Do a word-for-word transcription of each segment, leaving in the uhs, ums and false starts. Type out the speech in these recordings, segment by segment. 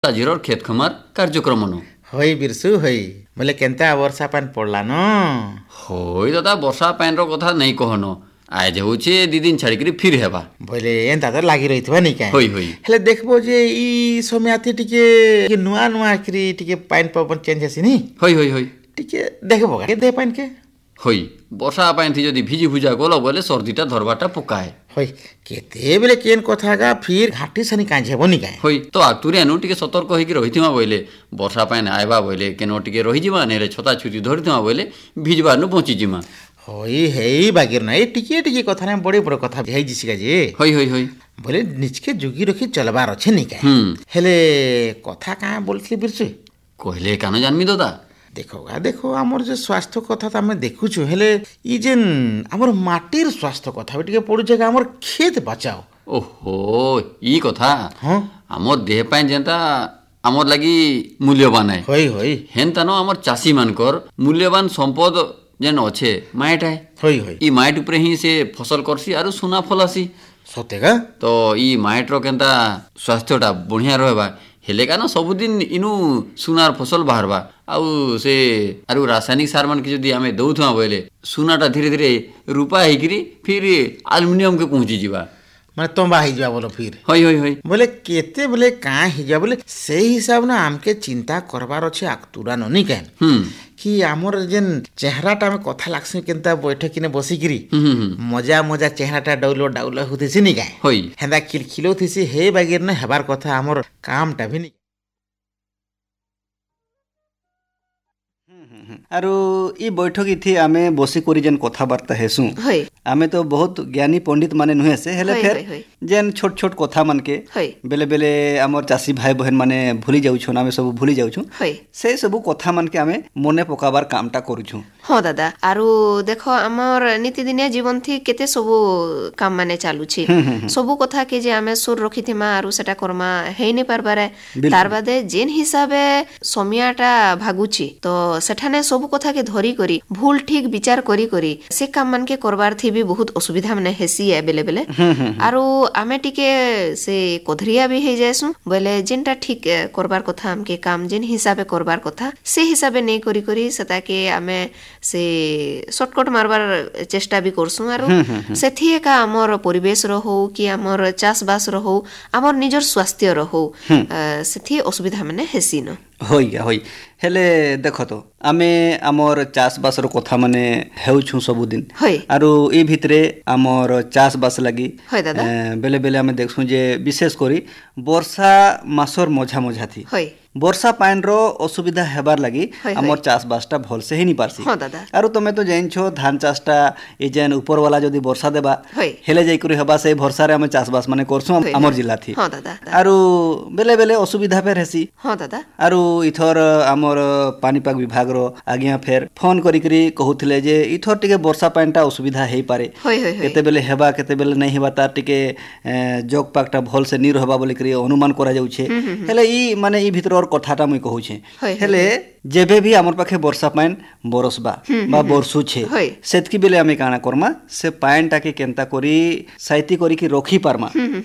ଆଜିର ଖେତ ଖମାର କାର୍ଯ୍ୟକ୍ରମ ହଇ ବିରସୁ ହଇ ବୋଲେ କେନ୍ତା ବର୍ଷା ପାଣି ପଡଲା ନ ହଇ ଦାଦା ବର୍ଷା ପାଣିର କଥା ନେଇ କହନ ଆଜ ହଉଛି ଦି ଦିନ ଛାଡ଼ିକିରି ଫିର ହେବା ବୋଲେ ଏନ୍ତା ତ ଲାଗି ରହିଥିବା ନି କାଇଁ ହଇ ହଇ ହେଲେ ଦେଖବো ଯେ ଇ ସମୟାତି ଟିକେ ନୂଆ ନୂଆ କିରି ଟିକେ ପାଣି ପବନ ଚେଞ୍ଜ ହେସିନି ହଇ ହଇ ହଇ ଟିକେ ଦେଖବো କେ ଦେ ପାଣି କେ ହଇ ବର୍ଷା ପାଣି ଥି ଯଦି ଭିଜି ଭୁଜା ଗଲ ବୋଲେ ସର୍ଦିଟା ଧରବାଟା ପକାଏ ହଇ କେତେ ବେଲେ କେନ୍ କଥା ଗା ଫିର ଘାଟି ସନି କାଇଁ ହେବନି କାଇଁ ହଇ ତ ଆଗତୁରିଆନୁ ଟିକେ ସତର୍କ ହେଇକି ରହିଥିମା ବୋଇଲେ ବର୍ଷା ପାଣି ଆଇବା ବୋଇଲେ କେନ ଟିକେ ରହିଯିମା ନେରେ ଛତା ଛୁତି ଧରିଥିମା ବୋଇଲେ ଭିଜବାରନୁ ବଞ୍ଚିଯିମା ହଇ ହେଇ ବାଗିର ନା ଏ ଟିକେ ଟିକେ କଥା ନା ବড় বড় কথা ହେଇ जिसिका जे ହଇ ହଇ ହଇ बोले निजके जुगी रखी चलबार अच्छे नहीं का हेले कथा कहाँ बोलती बिरसु कहले कान जानमी दादा देखो गा देखो आमर जो स्वास्थ्य कथा तो आम देखुछु हेले ई जेन आमर माटीर स्वास्थ्य कथा भी टिके पड़ुछे का आमर खेत बचाओ ओहो ई कथा हां आमर देह पाइन जेंता आमर लागि मूल्यवान है होई होई हेनता न आमर चासी मानकर मूल्यवान संपद जेन अच्छे माइट है होई होई ई माइट ऊपर ही से फसल करसी आरु सोना फलासी सतेगा तो ई माइट रो केनता स्वास्थ्यटा बढ़िया रहबा हेले का न सबुदिन इनु सुनार फसल बाहरबा आउ से आरु रासायनिक सार मान के जदी हमें दउथवा बोले सुनाटा धीरे धीरे रूपा हेकिरी फिर एल्युमिनियम के पहुंची जीवा माने तंबा ही जा बोलो फिर होई होई होई बोले केते बोले का ही जा बोले से हिसाब ना हमके चिंता करबार अछि आक्तुरा ननी केन हम कि आमर जेन चेहराटा में कथा लागसे केनता बैठक किने बसिकिरी मजा मजा चेहराटा डौलो डाउलो होतिसी नी काय होई हेंदा खिलखिलो थिसी हे बागिर न हेबार कथा आमर कामटा भी नी आरु ई बैठक इथि आमे बसी करी जेन कथाबार्ता हेसु आमे तो बहुत ज्ञानी पंडित माने नुहे से हेले फेर जेन छोट छोट कथा मन के बेले बेले हमर चासी भाई बहन माने भूली जाउ छु आमे सब भूली जाउ छु से सब कथा मन के आमे मने पकाबार कामटा करू छु हां दादा आरु देखो हमर नीतिदिनिया जीवन थी केते सब काम माने चालू छी सब कथा के जे आमे सुर रखिथिमा आरु सेटा करमा हेइ नै पारबारे तार बादे जेन हिसाबे समियाटा भागुची तो सेठाने सब कथा के धरी करी भूल ठीक विचार करी करी से काम मान के करबार थी भी बहुत असुविधा माने हेसी है बेले बेले आरो आमे टिके से कोधरिया भी हे जायसु बोले जेनटा ठीक करबार कथा हमके काम जेन हिसाबे करबार कथा से हिसाबे नै करी करी सता के आमे से शॉर्टकट मारबार चेष्टा भी करसु आरो सेथि का हमर परिवेश रहो कि हमर चास बास रहो हमर निजर स्वास्थ्य रहो सेथि असुविधा माने हेसी न होई गया होई हेले देखो तो आमे आमर चास बास रो कथा माने हेउछु सब दिन आरो ए भितरे आमर चास बास लागि बेले बेले आमे देखसु जे विशेष करी वर्षा मासर मझा मझा थी वर्षा पाइन रो असुविधा हेबार लागि आमर चास बासटा भल से ही नि पारसी आरो तमे तो जैन छो धान चासटा ए जेन ऊपर वाला जदी वर्षा देबा हेले जाई करी हेबा से वर्षा रे हम चास बास माने करसु आमर जिल्ला थी आरो बेले बेले असुविधा पे रहसी हां दादा आरो इथर आमर पानीपाग विभाग रो आगिया फेर फोन करी करी कहउथिले जे इथर टिके वर्षा पाइनटा असुविधा हेई पारे केते बेले हेबा केते बेले नै हेबा तार टिके जोग पाकटा भल से नि रहबा बोली करी अनुमान करा जाउ छे हेले ई माने ई भितर और कथाटा मुई कहू छे हेले जेबे भी हमर पाखे वर्षा पाइन बरसबा बा बरसु छे सेतकी बेले आमे काना करमा से पाइनटा के केनता करी साइती करी की रखी पारमा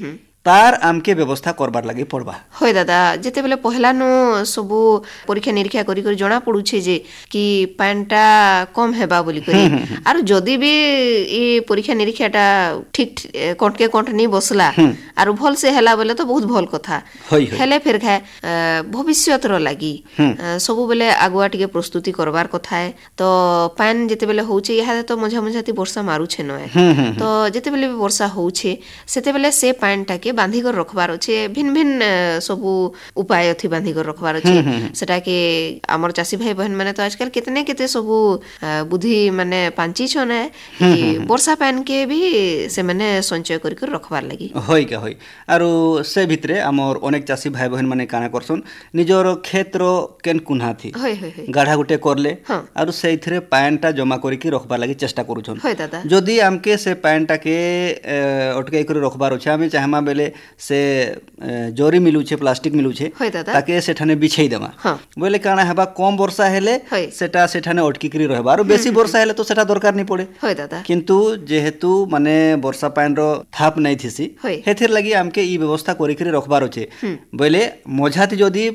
तार आमके व्यवस्था करबार लागि पड़बा होय दादा जेते बेले पहला नो सब परीक्षा निरीक्षा करी करी जणा पडु छे जे कि पानटा कम हेबा बोली करी आरो जदी भी ई परीक्षा निरीक्षाटा ठीक कोटके कोट नै बसला आरो भल से हेला बोले तो बहुत भल कथा हेले फेर खाय भविष्यत रो लागि सब बेले आगुआ टिके प्रस्तुति करबार कथा है तो पान जेते बेले होउछे यहा तो मझा मझाती वर्षा मारू छे नय तो जेते बेले वर्षा होउछे सेते बेले से पानटा के बांधी कर रखबार अछि भिन्न भिन्न सब उपाय थी बांधी कर रखबार अछि सेटा के हमर चासी भाई बहन माने तो आजकल कितने केते सब बुद्धि माने पांची छने कि वर्षा पान के भी से माने संचय कर कर रखबार लागि होय के होय आरो से भितरे हमर अनेक चासी भाई बहन माने काना करसन निजर क्षेत्र केन कुन्हा थी होय होय गाढ़ा गुटे करले आरो सेइथरे पानटा जमा करी की रखबार लागि चेष्टा करूछन होय दादा जदी हमके से पानटा के अटकाई कर रखबार अछि हमें चाहमा बेले से जरी मिलुछे प्लास्टिक मिलुछे ताके सेठाने बिछेई देमा बोले काना हेबा कम वर्षा हेले सेटा सेठाने अटकी करी रहबा आरो बेसी वर्षा हेले तो सेटा दरकार नहीं पड़े किंतु जेहेतु माने वर्षा पानी रो थाप नहीं थिसी हेथिर लगी हमके ई व्यवस्था करी करी रखबार अछि बोले मझाती जदी